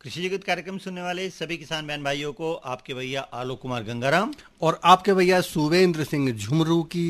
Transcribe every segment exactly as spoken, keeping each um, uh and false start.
कृषि जगत कार्यक्रम सुनने वाले सभी किसान बहन भाइयों को आपके भैया आलोक कुमार गंगाराम और आपके भैया सुवेंद्र सिंह झुमरू की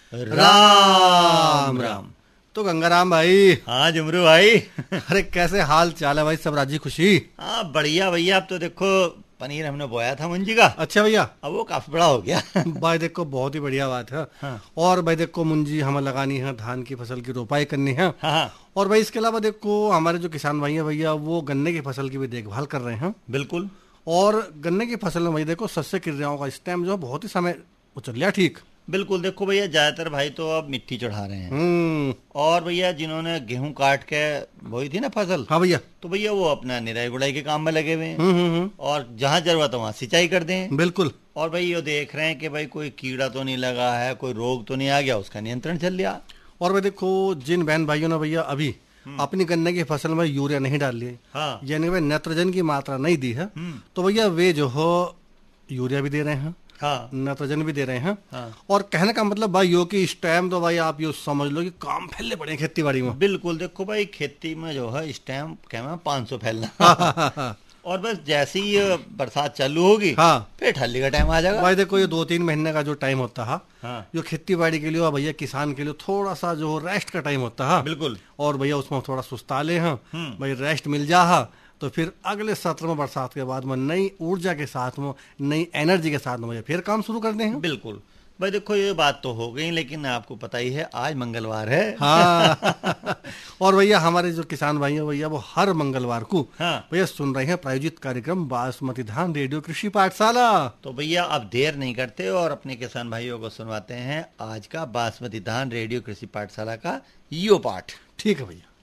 राम राम। तो गंगाराम भाई। हाँ झुमरू भाई। अरे कैसे हाल चाल है भाई, सब राजी खुशी? हाँ बढ़िया भैया। अब तो देखो पनीर हमने बोया था मुंजी का। अच्छा भैया। अब वो काफी बड़ा हो गया। भाई देखो बहुत ही बढ़िया बात है। हाँ। और भाई देखो मुंजी हमें लगानी है, धान की फसल की रोपाई करनी है। हाँ। और भाई इसके अलावा देखो हमारे जो किसान भाई हैं भैया वो गन्ने की फसल की भी देखभाल कर रहे हैं। बिल्कुल। और गन्ने की फसल में भाई देखो सस्य क्रियाओं का इस टाइम जो बहुत ही समय चल लिया। ठीक बिल्कुल। देखो भैया ज्यादातर भाई तो अब मिट्टी चढ़ा रहे हैं। हम्म। और भैया जिन्होंने गेहूं काट के बोई थी ना फसल, हाँ भैया, तो भैया वो अपना निराई गुड़ाई के काम में लगे हुए हैं। हम्म हम्म और जहाँ जरूरत है वहाँ सिंचाई कर दें। बिल्कुल। और भाई ये देख रहे हैं कि भाई कोई कीड़ा तो नहीं लगा है, कोई रोग तो नहीं आ गया, उसका नियंत्रण चल लिया। और भाई देखो जिन बहन भाइयों ने भैया अभी अपनी गन्ने की फसल में यूरिया नहीं डाल ली, हाँ। यानी भाई नाइट्रोजन की मात्रा नहीं दी है, तो भैया वे जो हो यूरिया भी दे रहे हैं, हाँ। नाइट्रोजन भी दे रहे हैं। हाँ। और कहने का मतलब भाई यो कि इस टाइम तो भाई आप यो समझ लो कि काम फैलने पड़े खेती बाड़ी में। बिल्कुल। देखो भाई खेती में जो है इस टाइम क्या पाँच सौ फैलना। और बस जैसे ही ये बरसात चालू होगी, हाँ, फिर ठंडी का टाइम आ जाएगा। भाई देखो ये दो तीन महीने का जो टाइम होता है, हाँ। जो खेती बाड़ी के लिए और भैया किसान के लिए थोड़ा सा जो रेस्ट का टाइम होता है। बिल्कुल। और भैया उसमें थोड़ा सुस्ता ले हैं, भाई रेस्ट मिल जा है, तो फिर अगले सत्र में बरसात के बाद में नई ऊर्जा के साथ में नई एनर्जी के साथ में भैया फिर काम शुरू करते हैं। बिल्कुल भाई। देखो ये बात तो हो गई, लेकिन आपको पता ही है आज मंगलवार है। हाँ। और भैया हमारे जो किसान भाई हैं भैया वो हर मंगलवार को हाँ। भैया सुन रहे हैं प्रायोजित कार्यक्रम बासमती धान रेडियो कृषि पाठशाला। तो भैया अब देर नहीं करते और अपने किसान भाइयों को सुनवाते हैं आज का बासमती धान रेडियो कृषि पाठशाला का यो पाठ। ठीक है भैया।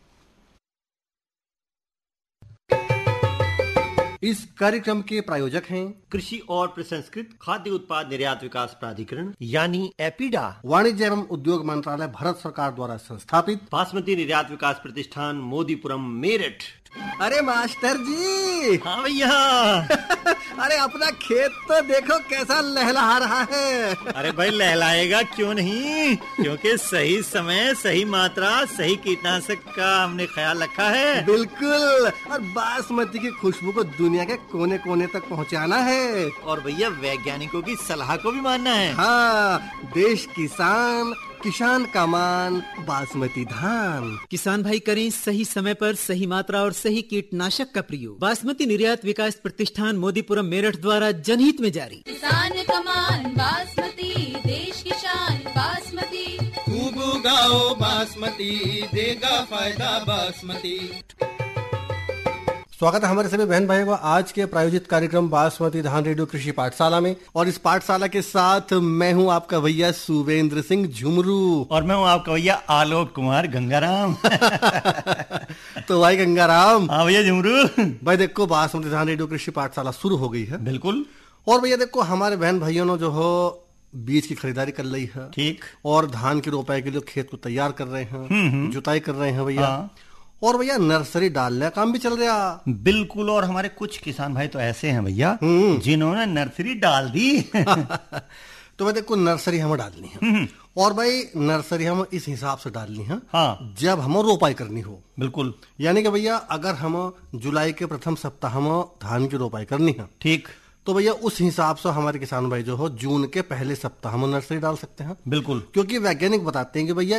इस कार्यक्रम के प्रायोजक हैं कृषि और प्रसंस्कृत खाद्य उत्पाद निर्यात विकास प्राधिकरण यानी एपीडा, वाणिज्य एवं उद्योग मंत्रालय भारत सरकार द्वारा संस्थापित बासमती निर्यात विकास प्रतिष्ठान मोदीपुरम मेरठ। अरे मास्टर जी। हाँ भैया। अरे अपना खेत तो देखो कैसा लहलहा रहा है। अरे भाई लहलाएगा क्यों नहीं, क्योंकि सही समय सही मात्रा सही कीटनाशक का हमने ख्याल रखा है। बिल्कुल। और बासमती की खुशबू को दुनिया के कोने कोने तक पहुंचाना है। और भैया वैज्ञानिकों की सलाह को भी मानना है। हाँ, देश किसान किसान का मान बासमती धान। किसान भाई करें सही समय पर सही मात्रा और सही कीटनाशक का प्रयोग। बासमती निर्यात विकास प्रतिष्ठान मोदीपुरम मेरठ द्वारा जनहित में जारी। किसान का मान बासमती, देश की शान बासमती। खूब उगाओ बासमती, देगा फायदा बासमती। स्वागत है हमारे सभी बहन भाइयों को आज के प्रायोजित कार्यक्रम बासमती धान रेडियो कृषि पाठशाला में। और इस पाठशाला के साथ मैं हूं आपका भैया सुवेंद्र सिंह झुमरू और मैं हूं आपका भैया आलोक कुमार गंगाराम। तो भाई गंगाराम। हाँ भैया झुमरू। भाई देखो बासमती धान रेडियो कृषि पाठशाला शुरू हो गई है। बिल्कुल। और भैया देखो हमारे बहन भाइयों ने जो हो बीज की खरीदारी कर ली है। ठीक। और धान की रोपाई के लिए खेत को तैयार कर रहे हैं, जुताई कर रहे हैं भैया। हाँ। और भैया नर्सरी डालने का काम भी चल रहा। बिल्कुल। और हमारे कुछ किसान भाई तो ऐसे हैं भैया जिन्होंने नर्सरी डाल दी। तो भाई देखो नर्सरी हमें डालनी है। और भाई नर्सरी हम इस हिसाब से डालनी है, हाँ, जब हमें रोपाई करनी हो। बिल्कुल। यानी कि भैया अगर हम जुलाई के प्रथम सप्ताह में धान की रोपाई करनी है, ठीक, तो भैया उस हिसाब से हमारे किसान भाई जो हो जून के पहले सप्ताह में नर्सरी डाल सकते हैं। बिल्कुल। क्योंकि वैज्ञानिक बताते हैं कि भैया